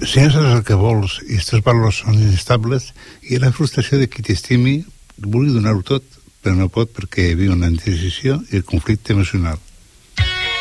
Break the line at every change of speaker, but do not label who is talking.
si no saps el que vols i els teus valors són inestables, i la frustració de qui t'estimi vulgui donar-ho tot, però no pot perquè viu una indecisió i el conflicte emocional.